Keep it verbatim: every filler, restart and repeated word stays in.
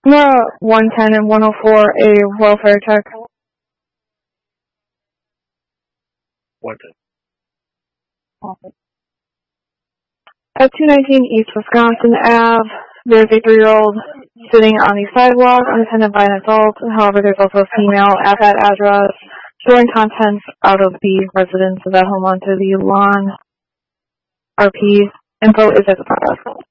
No, one ten and one oh four, a welfare check. What? At two nineteen East Wisconsin Avenue, there's a three-year-old sitting on the sidewalk, unattended by an adult. However, there's also a female at that address, throwing contents out of the residence of that home onto the lawn. R P info is at the front desk.